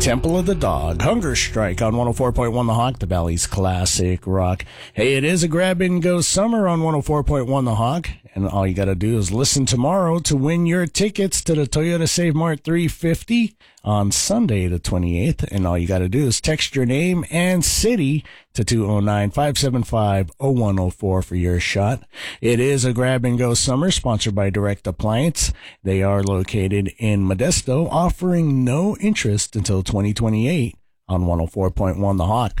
Temple of the Dog, Hunger Strike on 104.1 The Hawk, the Valley's classic rock. Hey, it is a grab-and-go summer on 104.1 The Hawk, and all you got to do is listen tomorrow to win your tickets to the Toyota Save Mart 350 on Sunday the 28th, and all you got to do is text your name and city to 209-575-0104 for your shot. It is a grab-and-go summer sponsored by Direct Appliance. They are located in Modesto, offering no interest until 2028 on 104.1 The Hawk.